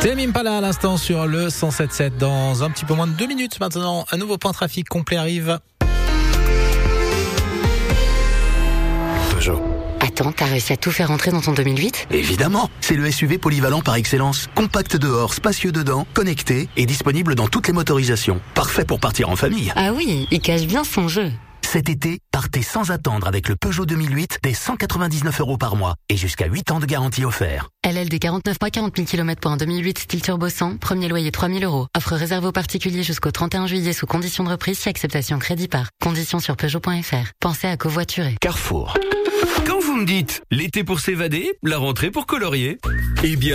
Tame Impala à l'instant sur le 107.7. Dans un petit peu moins de 2 minutes maintenant, un nouveau point trafic complet arrive. Peugeot. Attends, t'as réussi à tout faire rentrer dans ton 2008 ? Évidemment, c'est le SUV polyvalent par excellence. Compact dehors, spacieux dedans, connecté et disponible dans toutes les motorisations. Parfait pour partir en famille. Ah oui, il cache bien son jeu. Cet été, partez sans attendre avec le Peugeot 2008 dès 199 € par mois et jusqu'à 8 ans de garantie offert. LLD 49 mois, 40 000 km pour un 2008 style turbo 100, premier loyer 3 000 €. Offre réservée aux particuliers jusqu'au 31 juillet sous conditions de reprise si acceptation crédit par. Conditions sur Peugeot.fr. Pensez à covoiturer. Carrefour. Quand vous me dites l'été pour s'évader, la rentrée pour colorier, eh bien